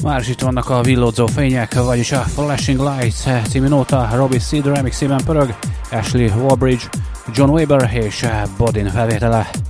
Már is itt vannak a villódzó fények, vagyis a Flashing Lights című nóta, Robbie Seed remixében pörög, Ashley Wallbridge, John Weber és Bodin felvétele.